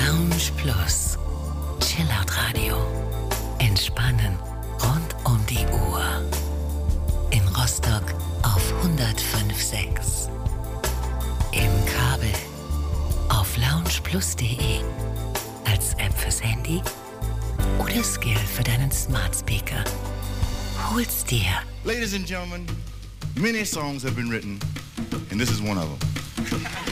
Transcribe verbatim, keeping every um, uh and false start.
Lounge Plus. Chillout Radio. Entspannen rund um die Uhr. In Rostock auf hundertfünf Komma sechs. Im Kabel auf loungeplus punkt de. Als App fürs Handy oder Skill für deinen Smart Speaker. Hol's dir. Ladies and gentlemen, many songs have been written, and this is one of them.